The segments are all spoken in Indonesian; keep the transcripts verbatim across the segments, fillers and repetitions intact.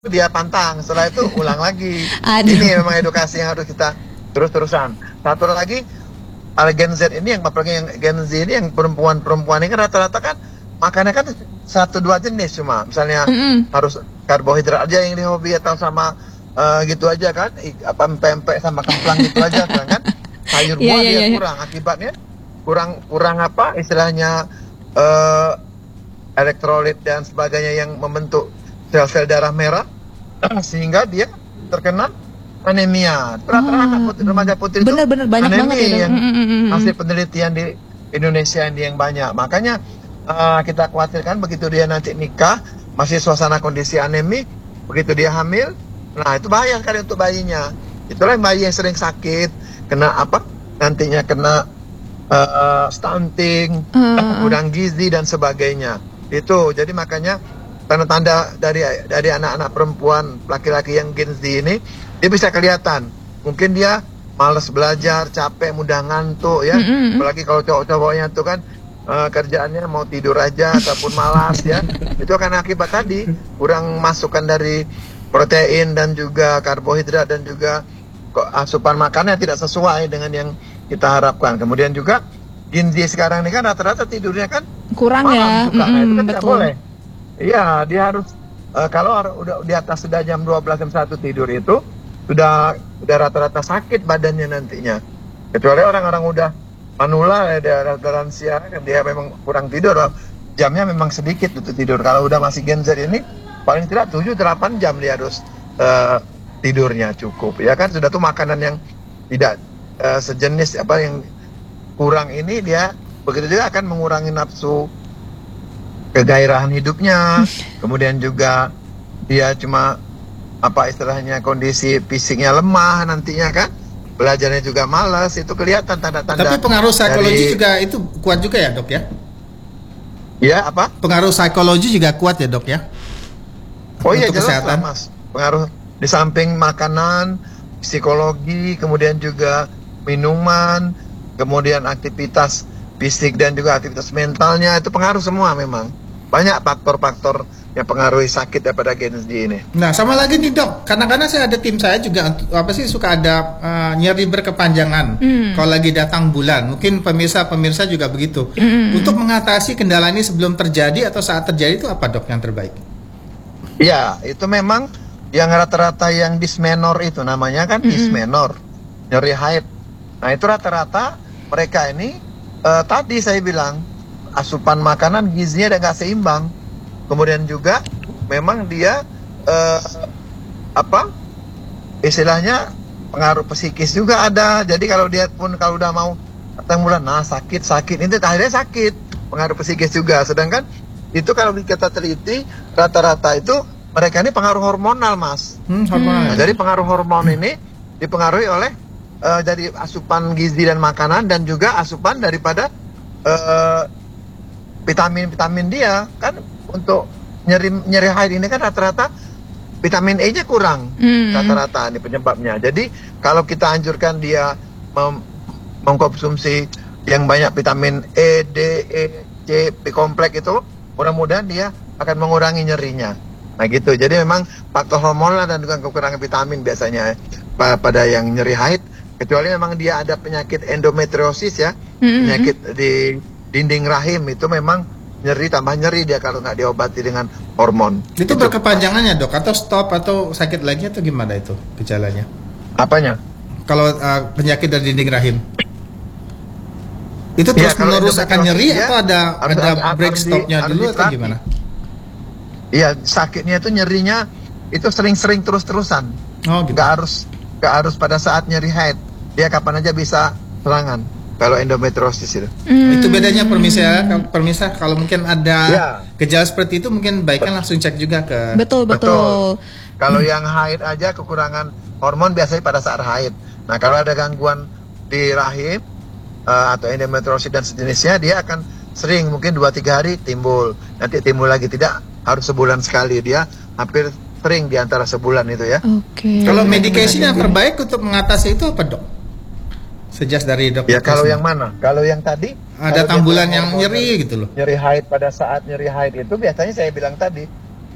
dia pantang, setelah itu ulang lagi. Aduh. Ini memang edukasi yang harus kita terus-terusan. Satu lagi, ada Gen Z ini yang apalagi yang Gen Z ini yang perempuan-perempuan ini kan rata-rata kan makannya kan satu dua jenis cuma. Misalnya Mm-mm. harus karbohidrat aja yang dihobi atau sama eh, gitu aja kan, I- apa pempek sama kemplang gitu aja kan. Sayur Iya, buah iya, dia iya. kurang, akibatnya kurang kurang apa istilahnya eh elektrolit dan sebagainya yang membentuk sel-sel darah merah sehingga dia terkena anemia. Rata-rata Ah, anak putri, remaja putri itu benar-benar banyak anemia banget ya, Dok. yang Mm, mm, mm, mm. hasil penelitian di Indonesia ini yang banyak. Makanya eh, kita khawatirkan begitu dia nanti nikah masih suasana kondisi anemi, begitu dia hamil, nah itu bahaya sekali untuk bayinya. Itulah yang bayi yang sering sakit, kena apa? Nantinya kena eh, stunting, Ah, kurang gizi dan sebagainya. Itu jadi makanya tanda-tanda dari dari anak-anak perempuan laki-laki yang Gen Z ini dia bisa kelihatan. Mungkin dia malas belajar, capek, mudah ngantuk ya. mm, mm, mm. Apalagi kalau cowok-cowoknya tuh kan eh, kerjaannya mau tidur aja ataupun malas ya. Itu akan akibat tadi kurang masukan dari protein dan juga karbohidrat dan juga kok asupan makannya tidak sesuai dengan yang kita harapkan. Kemudian juga Gen Z sekarang ini kan rata-rata tidurnya kan Kurang malam ya. suka. Nah, itu Mm, kan tidak betul. boleh. Iya, dia harus eh, kalau har- udah di atas sudah jam dua belas jam satu tidur itu sudah udah rata-rata sakit badannya nantinya. Kecuali orang-orang udah manula ya dia rada lansia kan dia memang kurang tidur. Jamnya memang sedikit untuk tidur. Kalau udah masih Gen Z ini paling tidak tujuh delapan jam dia harus eh, tidurnya cukup. Ya kan sudah tuh makanan yang tidak eh, sejenis apa yang kurang ini dia begitu juga akan mengurangi nafsu kegairahan hidupnya, kemudian juga dia cuma apa istilahnya kondisi fisiknya lemah nantinya kan, belajarnya juga malas, itu kelihatan tanda-tanda. Tapi pengaruh psikologi dari- juga itu kuat juga ya, Dok ya? ya apa? Pengaruh psikologi juga kuat ya, Dok ya? Oh iya Untuk jelas lah kesehatan. mas, pengaruh di samping makanan, psikologi, kemudian juga minuman, kemudian aktivitas fisik dan juga aktivitas mentalnya itu pengaruh semua memang. Banyak faktor-faktor yang pengaruhi sakit daripada Gen Z ini. Nah, sama lagi nih, Dok. Kadang-kadang saya ada tim saya juga apa sih suka ada uh, nyeri berkepanjangan Hmm. kalau lagi datang bulan. Mungkin pemirsa-pemirsa juga begitu. Mm. Untuk mengatasi kendala ini sebelum terjadi atau saat terjadi itu apa, Dok, yang terbaik? Ya, itu memang yang rata-rata yang dysmenor itu namanya kan Mm-mm. dysmenor, nyeri haid. Nah itu rata-rata mereka ini eh, tadi saya bilang asupan makanan gizinya udah nggak seimbang. Kemudian juga memang dia eh, apa istilahnya pengaruh psikis juga ada. Jadi kalau dia pun kalau udah mau datang bulan, nah sakit sakit ini akhirnya sakit, pengaruh psikis juga. Sedangkan itu kalau kita teliti rata-rata itu mereka ini pengaruh hormonal mas. Hmm, hormonal. Nah, jadi pengaruh hormon ini dipengaruhi oleh eh, dari asupan gizi dan makanan dan juga asupan daripada eh, vitamin-vitamin dia kan. Untuk nyeri nyeri haid ini kan rata-rata vitamin E-nya kurang Mm. rata-rata ini penyebabnya. Jadi kalau kita anjurkan dia mem- mengkonsumsi yang banyak vitamin E, D, E, C, B kompleks itu, mudah-mudahan dia akan mengurangi nyerinya. Nah gitu. Jadi memang faktor hormonal dan juga kekurangan vitamin biasanya pa- pada yang nyeri haid. Kecuali memang dia ada penyakit endometriosis ya, Mm-mm. penyakit di dinding rahim itu memang nyeri tambah nyeri dia kalau nggak diobati dengan hormon. Itu berkepanjangannya, Dok, atau stop atau sakit lagi atau gimana itu gejalanya? Apanya? Kalau uh, penyakit dari dinding rahim. Itu Iya, terus kalau menerus akan endometriosis nyeri dia atau ada harus- ada harus- break harus di- stopnya harus dulu atau diterapi. gimana? Iya, sakitnya itu nyerinya itu sering-sering terus-terusan. Oh, gitu. Nggak harus nggak harus pada saat nyeri haid. Dia kapan aja bisa serangan. Kalau endometriosis itu. Mm. Itu bedanya permisa ya, kalau- permisa kalau mungkin ada Ya. gejala seperti itu mungkin baiknya langsung cek juga ke Betul, betul. Kalau yang haid aja kekurangan hormon biasanya pada saat haid. Nah, kalau ada gangguan di rahim eh, atau endometriosis dan sejenisnya, dia akan sering mungkin dua tiga hari timbul. Nanti timbul lagi, tidak harus sebulan sekali. Dia hampir sering di antara sebulan itu ya. Oke. Kalau medication yang terbaik untuk mengatasi itu apa, Dok? Sejas dari dokter. Ya kalau Krisna. yang mana? Kalau yang tadi ada kalau tambulan dia yang hormon nyeri gitu loh. nyeri haid pada saat nyeri haid itu biasanya saya bilang tadi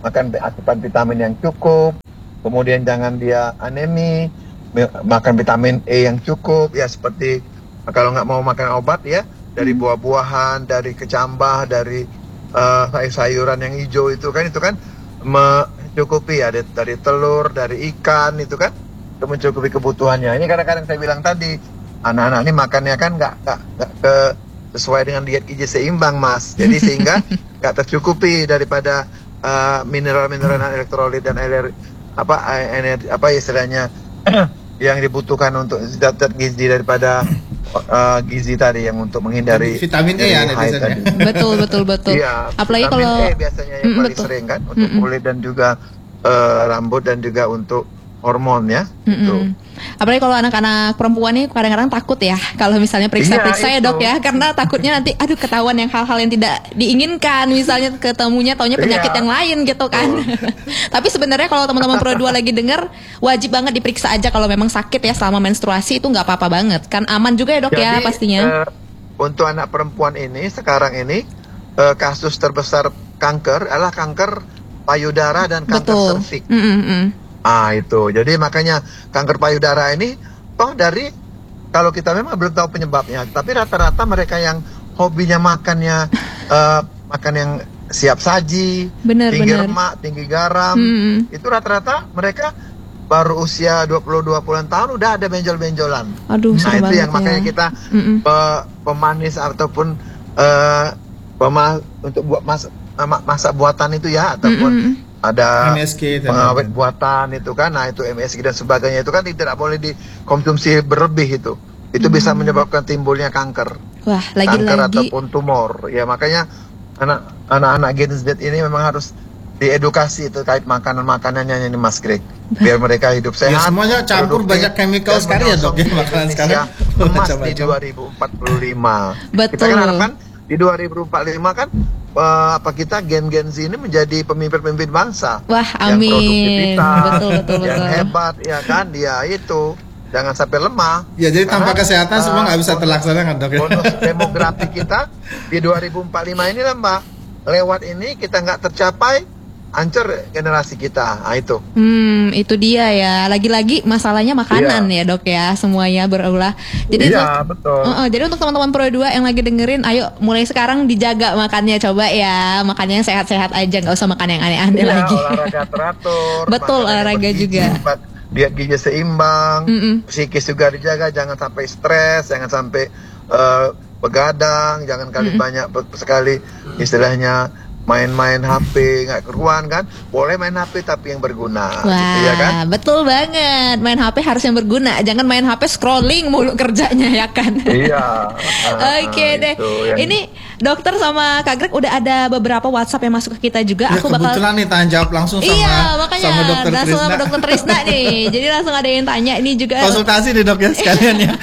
makan asupan vitamin yang cukup, kemudian jangan dia anemi, makan vitamin E yang cukup, ya seperti kalau nggak mau makan obat ya, dari Hmm. buah-buahan, dari kecambah, dari uh, sayur-sayuran yang hijau itu kan, itu kan mencukupi ya, dari, dari telur, dari ikan itu kan, itu mencukupi kebutuhannya. Ini kadang-kadang saya bilang tadi, anak-anak ini makannya kan nggak nggak nggak ke sesuai dengan diet gizi seimbang, Mas. Jadi sehingga nggak tercukupi daripada uh, mineral-mineral dan elektrolit dan eler, apa energi, apa istilahnya yang dibutuhkan untuk zat-zat gizi daripada uh, gizi tadi yang untuk menghindari vitamin E ya dari high netizen tadi. ya. Betul betul betul. Iya, Apalagi vitamin kalau E biasanya yang Mm, paling betul. sering kan untuk Mm-mm. kulit dan juga eh, rambut dan juga untuk hormon ya. Gitu. Mm-mm. Apalagi kalau anak-anak perempuan nih kadang-kadang takut ya kalau misalnya periksa-periksa Iya, ya dok itu. ya, karena takutnya nanti aduh ketahuan yang hal-hal yang tidak diinginkan, misalnya ketemunya taunya penyakit Iya. yang lain gitu kan. Tapi sebenarnya kalau teman-teman Pro dua lagi dengar, wajib banget diperiksa aja kalau memang sakit ya selama menstruasi, itu nggak apa-apa banget kan, aman juga ya dok ya Jadi, pastinya. eh, untuk anak perempuan ini sekarang ini eh, kasus terbesar kanker adalah kanker payudara dan kanker Betul. serviks. Mm-mm-mm. Ah itu, jadi makanya kanker payudara ini toh dari, kalau kita memang belum tahu penyebabnya, tapi rata-rata mereka yang hobinya makannya eh, makan yang siap saji, Bener, tinggi bener. lemak, tinggi garam, Mm-mm. itu rata-rata mereka baru usia dua puluh dua puluhan tahun udah ada benjol-benjolan. Aduh, Nah serem itu banget yang makanya ya. kita Mm-mm. pe- pemanis ataupun eh, pema- untuk buat mas- ma- masak buatan itu ya, ataupun Mm-mm. ada M S K dan pengawet lain-lain. buatan itu kan, nah itu M S G dan sebagainya itu kan tidak boleh dikonsumsi berlebih itu. Itu bisa Hmm. menyebabkan timbulnya kanker, Wah, kanker lagi-lagi ataupun tumor. Ya makanya anak anak-anak Gen Z ini memang harus diedukasi terkait makanan-makanannya ini Mas Greg, biar mereka hidup Ya sehat. semuanya campur produktif, banyak chemical dan sekali ya dok ya menyongsong makanan Indonesia sekarang. emas di Macam-macam. dua ribu empat puluh lima. Kita Betul. kan harapkan di dua ribu empat puluh lima kan eh, apa kita gen-gen Z ini menjadi pemimpin-pemimpin bangsa. Wah, Yang amin. produktivitas, Betul, betul, yang betul. hebat ya kan, dia itu jangan sampai lemah. Ya jadi tanpa Karena, kesehatan semua eh, nggak bisa bonus- terlaksana kan dok ya. Bonus demografi kita di dua ribu empat puluh lima ini lah Mbak. Lewat ini kita nggak tercapai, hancur generasi kita. Nah itu. Hmm, itu dia ya. Lagi-lagi masalahnya makanan ya dok ya, semuanya berulah. Jadi Iya, untuk, betul. Uh-uh, jadi untuk teman-teman Pro dua yang lagi dengerin, ayo mulai sekarang dijaga makannya, coba ya, makannya yang sehat-sehat aja, nggak usah makan yang aneh-aneh Iya, lagi. olahraga teratur. Betul, makanan yang olahraga bergizi, juga. buat diet gizi seimbang, Mm-mm. psikis juga dijaga, jangan sampai stres, jangan sampai eh, begadang, jangan kali Mm-mm. banyak be- sekali istilahnya main-main H P nggak keruan kan, boleh main H P tapi yang berguna, Wah, gitu ya kan? betul banget. Main H P harus yang berguna, jangan main H P scrolling mulu kerjanya ya kan. Iya. ah, Oke deh. itu yang- Ini dokter sama Kak Greg udah ada beberapa WhatsApp yang masuk ke kita juga. Ya Aku bakal kebetulan nih tanya jawab langsung sama Iya, makanya sama dokter langsung Trisna. sama dokter Trisna nih. Jadi langsung ada yang tanya ini juga. Konsultasi nih dok ya sekalian ya.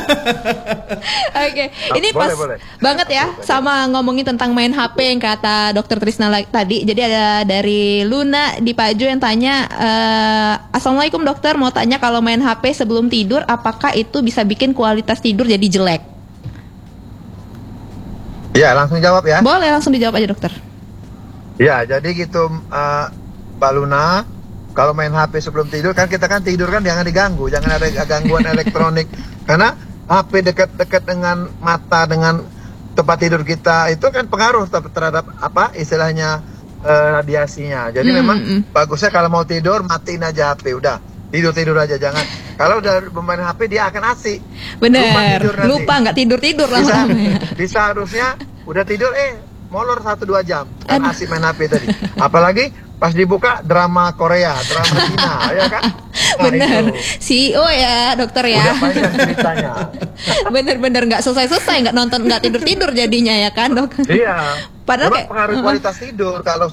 Oke, ini Boleh, pas boleh. banget ya sama ngomongin tentang main H P yang kata dokter Trisna la- tadi. Jadi ada dari Luna di Pajo yang tanya, eh, Assalamualaikum dokter, mau tanya kalau main H P sebelum tidur, apakah itu bisa bikin kualitas tidur jadi jelek? Ya, langsung jawab ya. Boleh langsung dijawab aja dokter. Ya, jadi gitu uh, Mbak Luna, kalau main H P sebelum tidur kan kita kan tidur kan jangan diganggu, jangan ada gangguan elektronik. Karena H P dekat-dekat dengan mata, dengan tempat tidur kita itu kan pengaruh ter- terhadap apa istilahnya uh, radiasinya. Jadi Hmm, memang hmm. bagusnya kalau mau tidur matiin aja H P, udah tidur-tidur aja, jangan. Kalau udah bermain H P dia akan asik. Lupa Bener, tidur nanti. lupa nggak tidur-tidur Bisa, lama-lama ya. bisa harusnya udah tidur eh molor satu dua jam kan Aduh. asik main H P tadi. Apalagi pas dibuka drama Korea, drama Cina, ya kan? Nah, Bener, itu. C E O ya dokter ya. Udah panjang ceritanya. Bener-bener nggak selesai-selesai, nggak nonton, nggak tidur-tidur jadinya ya kan dok. Iya. Padahal Memang kayak- pengaruh uh-uh. kualitas tidur kalau